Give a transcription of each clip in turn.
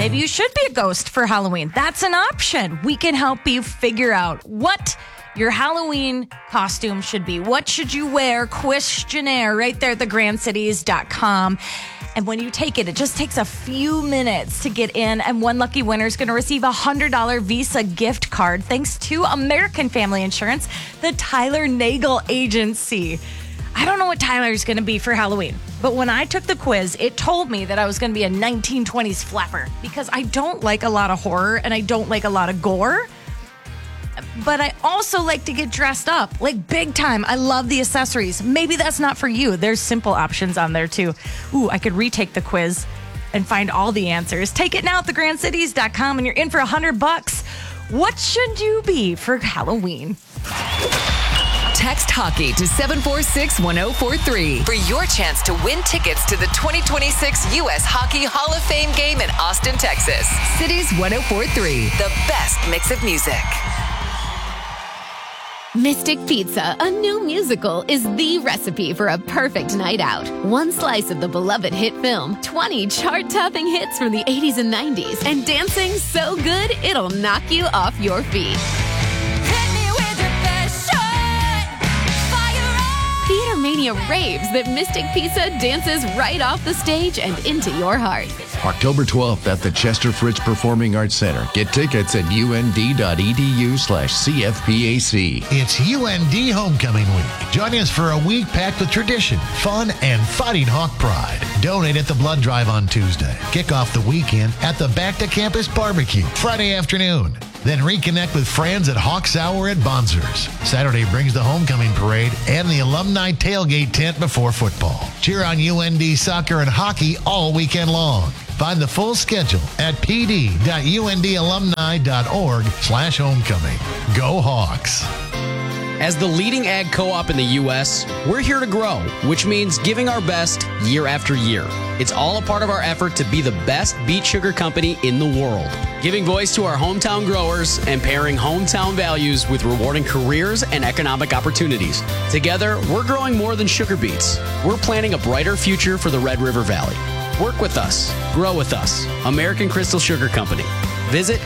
Maybe you should be a ghost for Halloween. That's an option. We can help you figure out what your Halloween costume should be. What should you wear? Questionnaire right there at thegrandcities.com. And when you take it, it just takes a few minutes to get in. And one lucky winner is going to receive a $100 Visa gift card thanks to American Family Insurance, the Tyler Nagel Agency. I don't know what Tyler's going to be for Halloween, but when I took the quiz, it told me that I was going to be a 1920s flapper because I don't like a lot of horror and I don't like a lot of gore. But I also like to get dressed up, like big time. I love the accessories. Maybe that's not for you. There's simple options on there too. Ooh, I could retake the quiz and find all the answers. Take it now at thegrandcities.com and you're in for $100. What should you be for Halloween? Text hockey to 746-1043 for your chance to win tickets to the 2026 U.S. Hockey Hall of Fame game in Austin, Texas. Cities 1043, the best mix of music. Mystic Pizza, a new musical, is the recipe for a perfect night out. One slice of the beloved hit film, 20 chart-topping hits from the 80s and 90s, and dancing so good it'll knock you off your feet. Theater Mania raves that Mystic Pizza dances right off the stage and into your heart. October 12th at the Chester Fritz Performing Arts Center. Get tickets at und.edu/CFPAC. It's UND Homecoming Week. Join us for a week packed with tradition, fun, and fighting Hawk pride. Donate at the blood drive on Tuesday. Kick off the weekend at the Back to Campus Barbecue Friday afternoon. Then reconnect with friends at Hawks Hour at Bonzers. Saturday brings the homecoming parade and the alumni tailgate tent before football. Cheer on UND soccer and hockey all weekend long. Find the full schedule at pd.undalumni.org/homecoming. Go Hawks. As the leading ag co-op in the U.S., we're here to grow, which means giving our best year after year. It's all a part of our effort to be the best beet sugar company in the world. Giving voice to our hometown growers and pairing hometown values with rewarding careers and economic opportunities. Together, we're growing more than sugar beets. We're planting a brighter future for the Red River Valley. Work with us. Grow with us. American Crystal Sugar Company. Visit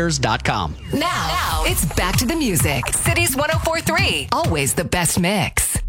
crystalsugar/careers.com. Now, it's back to the music. Cities 1043, always the best mix.